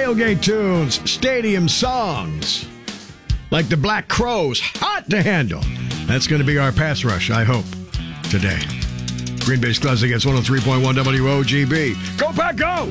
tailgate tunes, stadium songs, like the Black Crowes, hot to handle. That's going to be our pass rush, I hope, today. Green Bay's Classic against 103.1 WOGB. Go Pack, go!